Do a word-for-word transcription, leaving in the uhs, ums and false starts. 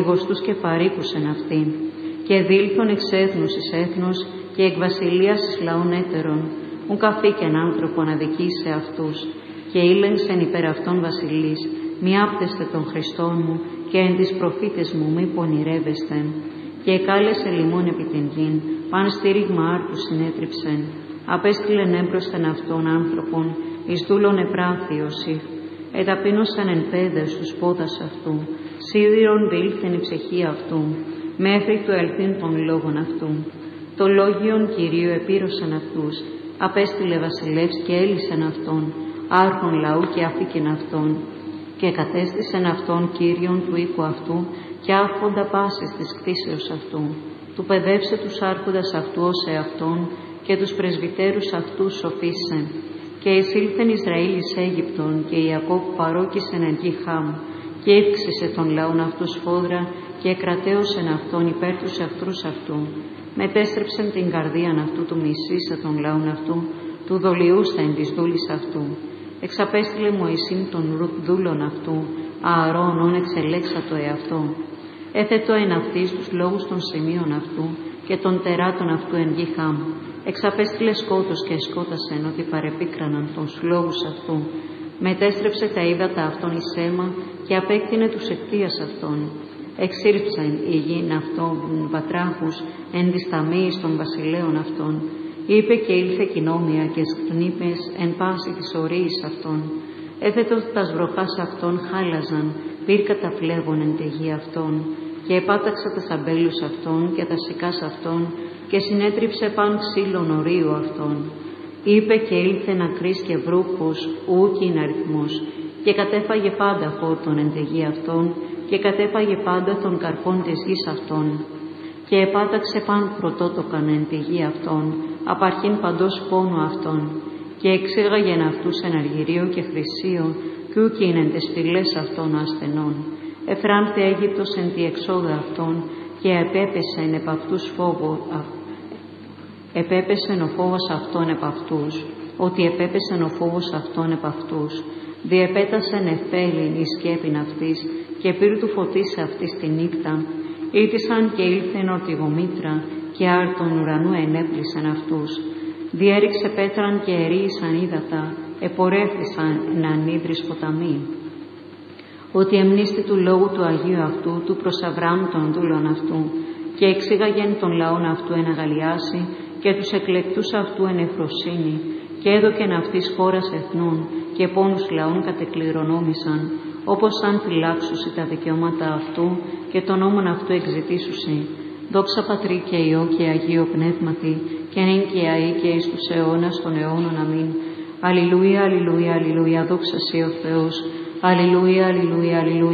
λιγοστούς και παρήκουσεν αυτοί, και δήλθον εξ έθνους εις έθνος και εκ βασιλείας εις λαών έτερων, ουν καφήκεν άνθρωπον αδικήσε αυτούς, και ήλεγξεν υπέρ αυτών βασιλείς, μη άπτεστε των Χριστών μου, και εν τις προφήτες μου μη πονηρεύεστε. Και εκάλεσε λιμών επί την γην, παν στήριγμα άρτου συνέτριψεν, απέστειλεν έμπροσθεν αυτών άνθρωπον, εις δούλων επράθειωση, εταπείνωσαν εν πέδες τους πόδας αυτού, σίδηρον διήλθεν η ψυχή αυτού, μέχρι του ελθύν των λόγων αυτού. Το λόγιον Κυρίου επήρωσαν αυτούς, απέστειλε βασιλεύς και έλυσεν αυτόν, άρχον λαού και αφήκεν αυτόν, και κατέστησεν αυτόν Κύριον του οίκου αυτού και άρχοντα πάσης της κτίσεως αυτού. Του παιδεύσε τους άρχοντας αυτού ως εαυτόν και τους πρεσβυτέρους αυτούς σοφίσε. Και εισήλθεν Ισραήλ εις Αίγυπτον και Ιακώβ παρόκησεν εν γη Χάμ, και ύψισε των λαών αυτού σφόδρα και εκρατέωσεν αυτόν υπέρ τους εχθρούς αυτού. Μετέστρεψεν την καρδίαν αυτού του μισήσε των λαών αυτού, του δολιούστα εν της δούλης αυτού. Εξαπέστειλε Μωυσήν των δούλων αυτού, Ααρών όν εξελέξατο εαυτό. Έθετο εν αυτής τους λόγους των σημείων αυτού και των τεράτων αυτού εν γη Χάμ. Εξαπέστειλε σκότος και σκότασεν ότι παρεπίκραναν τους λόγους αυτού. Μετέστρεψε τα ύδατα αυτών εις αίμα και απέκτηνε τους εκτίας αυτών. Εξήρψαν η γην αυτών βατράχους εν της ταμείας των βασιλέων αυτών. Είπε και ήλθε κοινόμια και σκνήπες εν πάση της ορίης αυτών. Έθετο τας βροχάς αυτών χάλαζαν, πύρκα τα φλέβων εν τη γη αυτών. Και επάταξα τας αμπέλους αυτών και τα σικάς αυτών και συνέτριψε παν ξύλων ορίου αυτών. Είπε και ήλθε νακρής και βρούχος, ούκιν αριθμός, και κατέφαγε πάντα χόρτον εν τη γη αυτών και κατέφαγε πάντα των καρπών της γης αυτών. Και επάταξε παν πρωτότοκαν εν τη γη αυτών, απαρχήν παντός πόνου αυτών. Και εξήγαγεν αυτούς εν αργυρίο και χρυσίο, κι ούκιν εν τες φυλές αυτών ασθενών. Εφράνθη Αίγυπτος εν τη εξόδα αυτών, και επέπεσεν επ' αυτούς φόβο, επέπεσεν ο φόβος αυτών επ' αυτούς, ότι επέπεσεν ο φόβος αυτών επ' αυτούς. Διεπέτασεν εφέλην η σκέπην αυτής, και πήρ του φωτίσε αυτής τη νύχτα. Ήτησαν και ήλθεν ορτιγομήτρα, και άρ τον ουρανού ενέπλησεν αυτούς. Διέριξε πέτραν και ερίησαν ύδατα, επορεύθησαν εν ανίδρυς ποταμοί. Ότι εμνίστη του λόγου του Αγίου αυτού, του προς Αβραάμ των δούλων αυτού, και εξήγαγεν των λαών αυτού εν αγαλιάσει, και τους εκλεκτούς αυτού εν ευφροσύνη, και έδωκεν αυτής χώρας εθνών, και πόνους λαών κατεκληρονόμησαν, όπως αν φυλάξουσι τα δικαιώματα αυτού, και τον νόμον αυτού εξητήσουσι. Δόξα Πατρί και Υιό και Αγίο Πνεύματι, και νυν και αεί και εις τους αιώνας των αιώνων. Αμήν. Αλληλούια, αλληλούια, αλληλούια, δόξα σοι ο Θεός. Αλληλούια, αλληλούια, αλληλούια.